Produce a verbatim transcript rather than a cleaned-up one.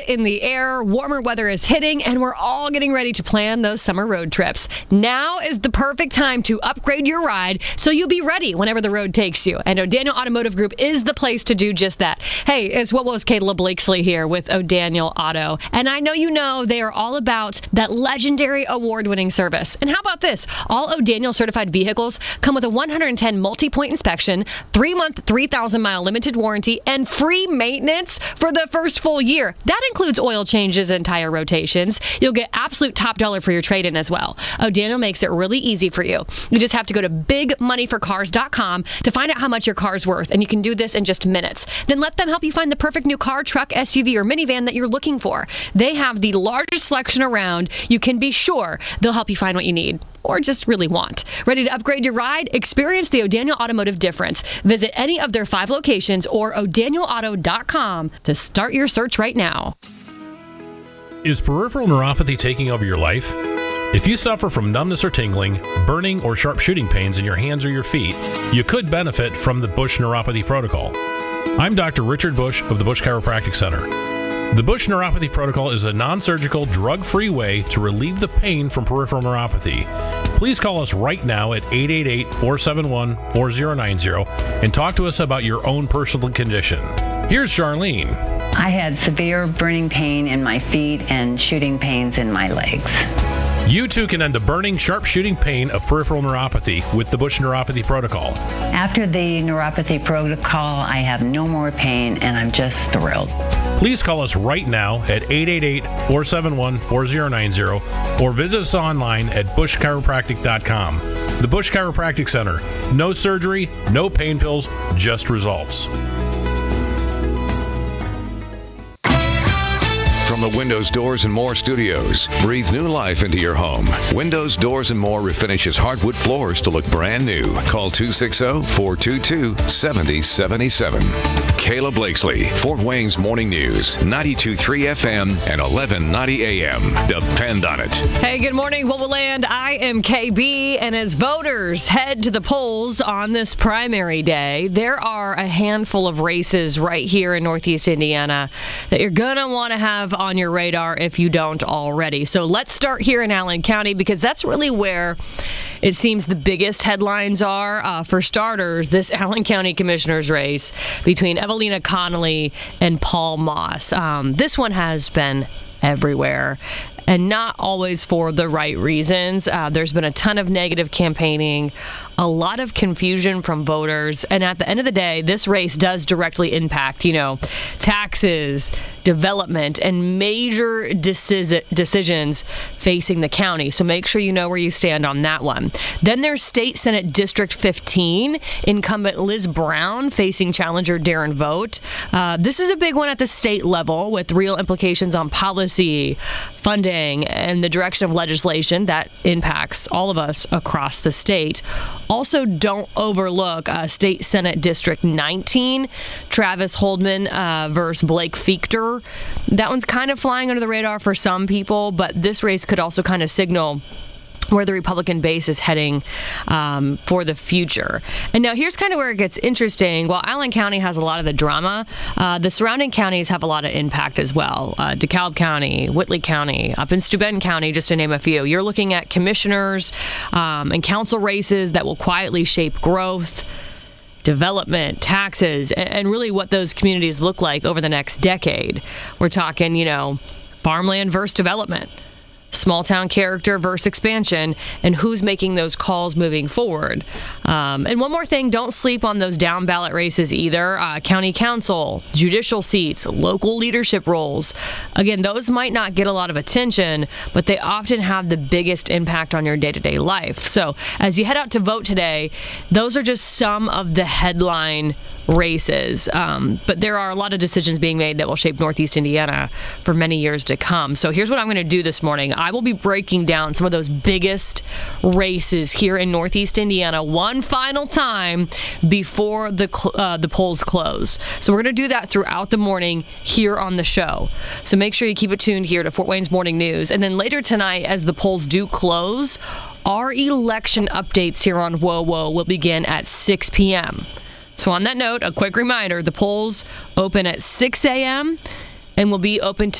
it in the air, warmer weather is hitting, and we're all getting ready to plan those summer road trips. Now is the perfect time to upgrade your ride so you'll be ready whenever the road takes you. And O'Daniel Automotive Group is the place to do just that. Hey, it's what was Kayla Blakesley here with O'Daniel Auto. And I know you know they are all about that legendary award-winning service. And how about this? All O'Daniel certified vehicles come with a one hundred ten multi-point inspection, three-month, three thousand mile limited warranty, and free maintenance for the first full year. That includes oil changes and tire rotations. You'll get absolute top dollar for your trade-in as well. O'Daniel makes it really easy for you. You just have to go to big money for cars dot com to find out how much your car's worth, and you can do this in just minutes. Then let them help you find the perfect new car, truck, S U V, or minivan that you're looking for. They have the largest selection around. You can be sure they'll help you find what you need or just really want. Ready to upgrade your ride? Experience the O'Daniel Automotive difference. Visit any of their five locations or o'daniel auto dot com to start your search right now. Is peripheral neuropathy taking over your life? If you suffer from numbness or tingling, burning or sharp shooting pains in your hands or your feet, you could benefit from the Bush Neuropathy Protocol. I'm Doctor Richard Bush of the Bush Chiropractic Center. The Bush Neuropathy Protocol is a non-surgical, drug-free way to relieve the pain from peripheral neuropathy. Please call us right now at eight eight eight, four seven one, four zero nine zero and talk to us about your own personal condition. Here's Charlene. I had severe burning pain in my feet and shooting pains in my legs. You too can end the burning, sharp shooting pain of peripheral neuropathy with the Bush Neuropathy Protocol. After the neuropathy protocol, I have no more pain and I'm just thrilled. Please call us right now at eight eight eight, four seven one, four zero nine zero or visit us online at bush chiropractic dot com. The Bush Chiropractic Center. No surgery, no pain pills, just results. From the Windows, Doors, and More studios, breathe new life into your home. Windows, Doors, and More refinishes hardwood floors to look brand new. Call two six zero, four two two, seven zero seven seven. Kayla Blakesley, Fort Wayne's Morning News, ninety-two point three F M and eleven ninety A M. Depend on it. Hey, good morning, What Will Land? I am K B, and as voters head to the polls on this primary day, there are a handful of races right here in Northeast Indiana that you're going to want to have on your radar if you don't already. So let's start here in Allen County because that's really where it seems the biggest headlines are. Uh, for starters, this Allen County Commissioner's race between Evelina Connolly and Paul Moss. Um, this one has been everywhere, and not always for the right reasons. Uh, there's been a ton of negative campaigning, a lot of confusion from voters, and at the end of the day, this race does directly impact, you know, taxes, development, and major deci- decisions facing the county. So make sure you know where you stand on that one. Then there's State Senate District fifteen, incumbent Liz Brown facing challenger Darren Vogt. Uh, this is a big one at the state level with real implications on policy, funding, and the direction of legislation that impacts all of us across the state. Also, don't overlook uh, State Senate District nineteen, Travis Holdman uh, versus Blake Fichter. That one's kind of flying under the radar for some people, but this race could also kind of signal where the Republican base is heading um, for the future. And now here's kind of where it gets interesting. While Allen County has a lot of the drama, uh, the surrounding counties have a lot of impact as well. Uh, DeKalb County, Whitley County, up in Steuben County, just to name a few. You're looking at commissioners um, and council races that will quietly shape growth, development, taxes, and, and really what those communities look like over the next decade. We're talking, you know, farmland versus development, small town character versus expansion, and who's making those calls moving forward. Um, and one more thing, don't sleep on those down ballot races either. Uh, county council, judicial seats, local leadership roles. Again, those might not get a lot of attention, but they often have the biggest impact on your day-to-day life. So as you head out to vote today, those are just some of the headline races. Um, but there are a lot of decisions being made that will shape Northeast Indiana for many years to come. So here's what I'm going to do this morning. I will be breaking down some of those biggest races here in Northeast Indiana one final time before the cl- uh, the polls close. So we're going to do that throughout the morning here on the show. So make sure you keep it tuned here to Fort Wayne's Morning News. And then later tonight, as the polls do close, our election updates here on Whoa Whoa will begin at six p.m. So on that note, a quick reminder, the polls open at six a.m. and will be open to